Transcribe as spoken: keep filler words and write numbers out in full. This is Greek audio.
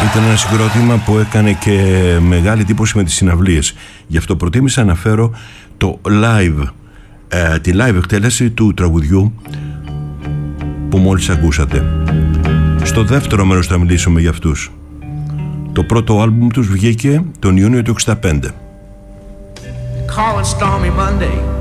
Ήταν ένα συγκρότημα που έκανε και μεγάλη εντύπωση με τις συναυλίες. Γι' αυτό προτίμησα να φέρω το live, ε, τη live εκτέλεση του τραγουδιού που μόλις ακούσατε. Στο δεύτερο μέρος θα μιλήσουμε για αυτούς. Το πρώτο άλμπουμ τους βγήκε τον Ιούνιο του εξήντα πέντε. Call it stormy Monday.